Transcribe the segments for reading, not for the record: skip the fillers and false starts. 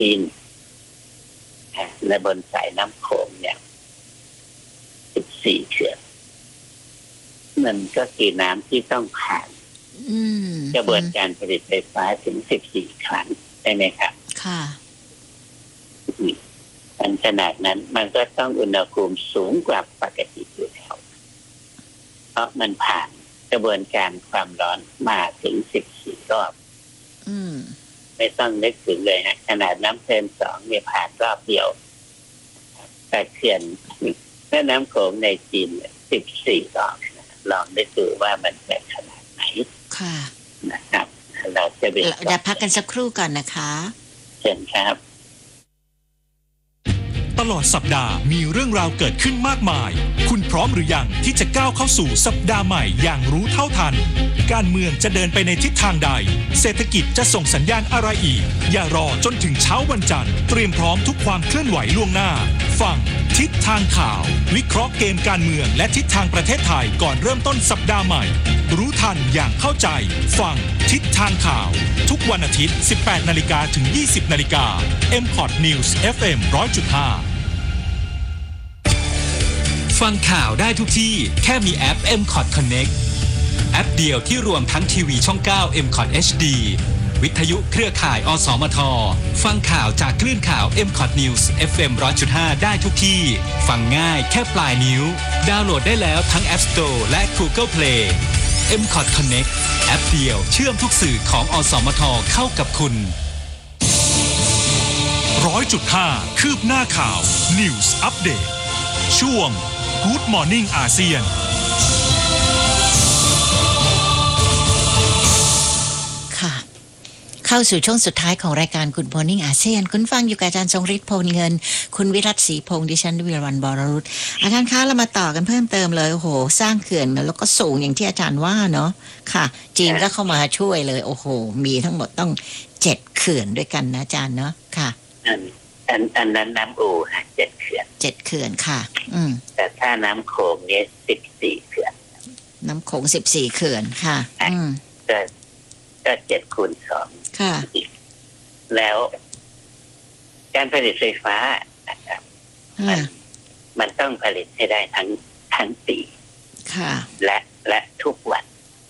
จีนและบนสายน้ำโขงเนี่ย14 เขื่อนมันก็คือน้ำที่ต้องผ่านกระบวนการผลิตไฟฟ้าถึง14 ครั้งใช่ไหมครับค่ะขนาดนั้นมันก็ต้องอุณหภูมิสูงกว่าปกติอยู่แล้วเพราะมันผ่านกระบวนการความร้อนมาถึง14 รอบไม่ต้องนึกถึงเลยนะขนาดน้ำเทิน2เนี่ยผ่านรอบเดียวแต่เขื่อนแม่น้ำโขงในจีน14 รอบลองได้ดูว่ามันเป็นขนาดไหนค่ะนะครับเราจะเดี๋ยวพักกันสักครู่ก่อนนะคะเชิญครับตลอดสัปดาห์มีเรื่องราวเกิดขึ้นมากมายคุณพร้อมหรือยังที่จะก้าวเข้าสู่สัปดาห์ใหม่อย่างรู้เท่าทันการเมืองจะเดินไปในทิศทางใดเศรษฐกิจจะส่งสัญญาณอะไรอีกอย่ารอจนถึงเช้าวันจันทร์เตรียมพร้อมทุกความเคลื่อนไหวล่วงหน้าฟังทิศทางข่าววิเคราะห์เกมการเมืองและทิศทางประเทศไทยก่อนเริ่มต้นสัปดาห์ใหม่รู้ทันอย่างเข้าใจฟังทิศทางข่าวทุกวันอาทิตย์ 18 นาฬิกาถึง 20 นาฬิกา MPOT News FM 100.5ฟังข่าวได้ทุกที่แค่มีแอป MCOT Connect แอปเดียวที่รวมทั้งทีวีช่อง 9 MCOT HD วิทยุเครือข่ายอสมทฟังข่าวจากคลื่นข่าว MCOT News FM 100.5 ได้ทุกที่ฟังง่ายแค่ปลายนิ้วดาวน์โหลดได้แล้วทั้ง App Store และ Google Play MCOT Connect แอปเดียวเชื่อมทุกสื่อของอสมทเข้ากับคุณ 100.5 คืบหน้าข่าว News Update ช่วงGood Morning อาเซียนค่ะเข้าสู่ช่วงสุดท้ายของรายการ Good Morning อาเซียนคุณฟังอยู่กับอาจารย์ทรงฤทธิ์โพลเงินคุณวิรัตศรีพงษ์ดิฉันวิรวรรณบรรุตอาจารย์คะเรามาต่อกันเพิ่มเติมเลยโอ้โหสร้างเขื่อนแล้วก็สูงอย่างที่อาจารย์ว่าเนาะค่ะจีนก็เข้ามาช่วยเลยโอ้โหมีทั้งหมดต้อง7 เขื่อนด้วยกันนะอาจารย์เนาะค่ะอันนั้นน้ำอู่ฮะ7 เขื่อน 7 เขื่อนค่ะแต่ถ้าน้ำโขงเนี่ย14 เขื่อนน้ำโขง14 เขื่อนค่ะก็7 คูณ 2 ค่ะแล้วการผลิตไฟฟ้านะครับมันต้องผลิตให้ได้ทั้งปีค่ะและทุกวัน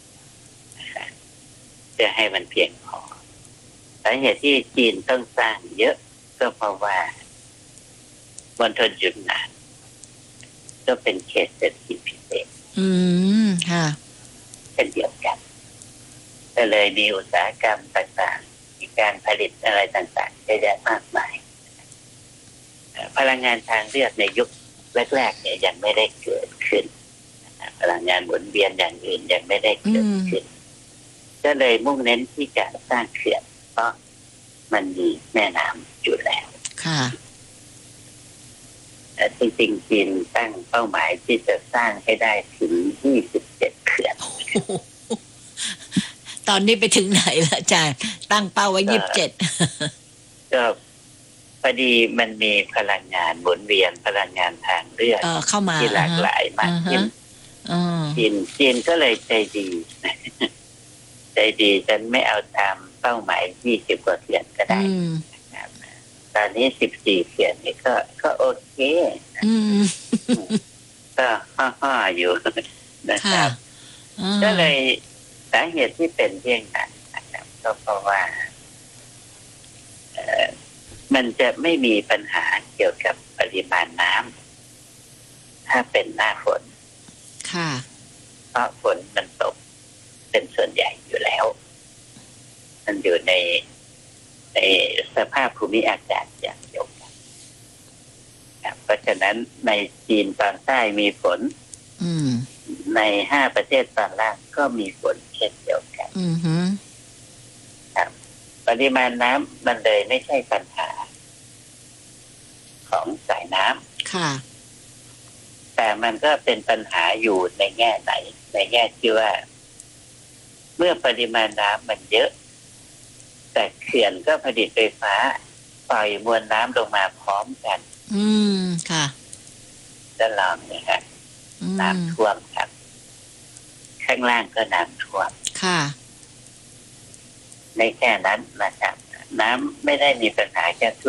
จะให้มันเพียงพอสาเหตุที่จีนต้องสร้างเยอะก็เพราะว่ามณฑลหยุนนานก็เป็นเขตเศรษฐกิจพิเศษค่ะเป็นเดียวกันก็เลยมีอุตสาหกรรมต่างๆมีการผลิตอะไรต่างๆเยอะแยะมากมายพลังงานทางเลือกในยุคแรกๆเนี่ยยังไม่ได้เกิดขึ้นพลังงานหมุนเวียนอย่างอื่นยังไม่ได้เกิดขึ้นก็เลยมุ่งเน้นที่จะสร้างเขื่อนเพราะมันมีแม่น้ำอยู่แล้วค่ะจริงๆจีนตั้งเป้าหมายที่จะสร้างให้ได้ถึง27 เขื่อนตอนนี้ไปถึงไหนแล้วอาจารย์ตั้งเป้าไว้27 ก็พอดีมันมีพลังงานหมุนเวียนพลังงานทางเลือกเข้ามาที่หลากหลายมากขึ้นจีนก็เลยใจดีฉันไม่เอาตามเป้าหมาย20 กว่าเขื่อนก็ได้ตอนนี้14 เขื่อนนี่ก็โอเคก็ห่ออยู่นะครับก็เลยสาเหตุที่เป็นเรื่องนั้นนะครับก็เพราะว่ามันจะไม่มีปัญหาเกี่ยวกับปริมาณน้ำถ้าเป็นหน้าฝนค่ะเพราะฝนมันตกเป็นส่วนใหญ่อยู่แล้วมันอยู่ในสภาพภูมิอากาศอย่างเดียวกันเพราะฉะนั้นในจีนตอนใต้มีฝนใน5 ประเทศตอนล่างก็มีฝนเช่นเดียวกันปริมาณน้ำมันเลยไม่ใช่ปัญหาของสายน้ำค่ะแต่มันก็เป็นปัญหาอยู่ในแง่ไหนในแง่ที่ว่าเมื่อปริมาณน้ำมันเยอะแต่เขื่อนก็ผลิตไฟฟ้าปล่อยมวลน้ำลงมาพร้อมกันค่ะจะลองนะครับน้ำท่วมครับข้างล่างก็น้ำท่วมค่ะในแค่นั้นนะครับน้ำไม่ได้มีปัญหาแค่